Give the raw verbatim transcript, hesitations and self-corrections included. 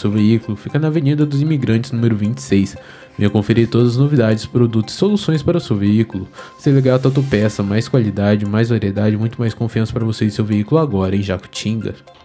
seu veículo fica na Avenida dos Imigrantes, número vinte e seis. Venha conferir todas as novidades, produtos e soluções para o seu veículo. Selegato Autopeça, mais qualidade, mais variedade, muito mais confiança para você e seu veículo agora em Jacutinga.